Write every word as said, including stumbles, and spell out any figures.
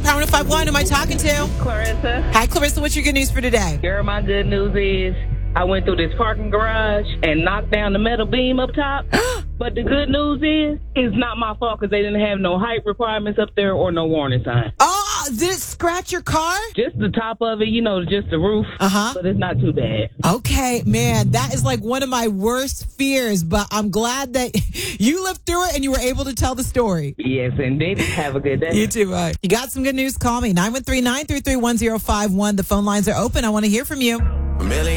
Power one oh five one. Who am I talking to? Clarissa. Hi, Clarissa. What's your good news for today? Girl, my good news is I went through this parking garage and knocked down the metal beam up top. But the good news is, it's not my fault because they didn't have no height requirements up there or no warning sign. Oh, did it scratch your car? Just the top of it, you know, just the roof. Uh-huh. But it's not too bad. Okay, man, that is like one of my worst fears, but I'm glad that you lived through it and you were able to tell the story. Yes, indeed. Have a good day. You too, bye. You got some good news? Call me, nine one three, nine three three, one oh five one. The phone lines are open. I want to hear from you.